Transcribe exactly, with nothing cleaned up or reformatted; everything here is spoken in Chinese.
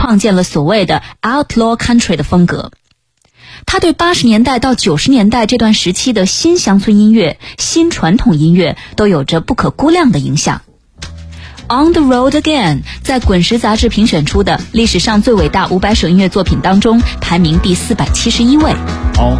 创建了所谓的 outlaw country 的风格。他对八十年代到九十年代这段时期的新乡村音乐、新传统音乐都有着不可估量的影响。On the Road Again 在滚石杂志评选出的历史上最伟大五百首音乐作品当中排名第四百七十一位。 On